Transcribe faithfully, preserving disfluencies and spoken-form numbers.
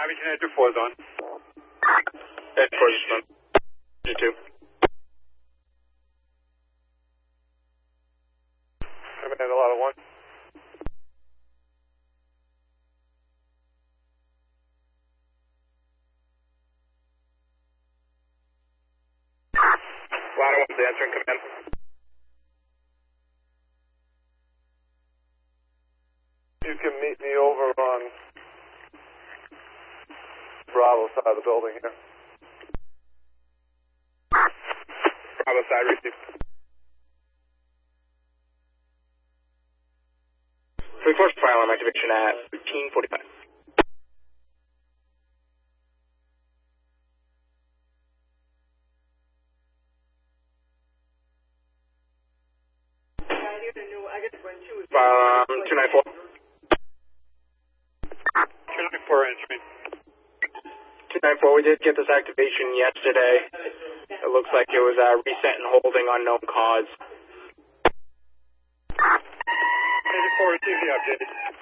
Abington Edge four is on. Edge four is on. G two. Coming in a lot of one. Ladder one's answering command. You can meet me over on Bravo side of the building here. Bravo side, receive. three four file on activation at fifteen forty-five. Um, two nine four. two nine four entry. two nine four, we did get this activation yesterday. It looks like it was uh, reset and holding unknown cause. eighty-four, receive the update.